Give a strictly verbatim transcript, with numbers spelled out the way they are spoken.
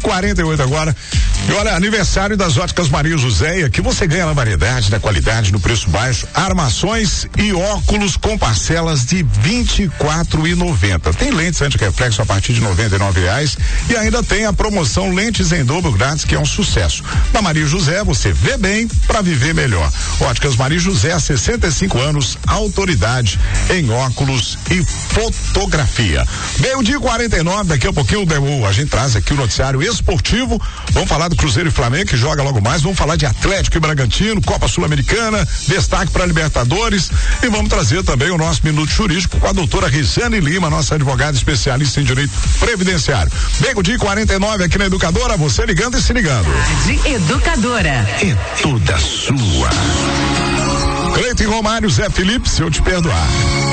quarenta e oito agora. E olha, aniversário das Óticas Maria José, que você ganha na variedade, na qualidade, no preço baixo, armações e óculos com parcelas de vinte e quatro reais e noventa. Tem lentes anti-reflexo a partir de noventa e nove reais e ainda tem a promoção lentes em dobro grátis, que é um sucesso. Na Maria José você vê bem para viver melhor. Óticas Maria José, sessenta e cinco anos, autoridade em óculos e fotografia. Meio-dia e quarenta e nove, daqui a pouquinho a gente traz aqui o noticiário esportivo. Vamos falar do Cruzeiro e Flamengo, que joga logo mais. Vamos falar de Atlético e Bragantino, Copa Sul-Americana, destaque para Libertadores, e vamos trazer também o nosso Minuto Jurídico com a doutora Rizane Lima, nossa advogada especialista em direito previdenciário. Meio-dia e quarenta e nove aqui na Educadora, você ligando e se ligando. Tarde Educadora. É toda sua. Cleiton Romário, Zé Felipe, se eu te perdoar.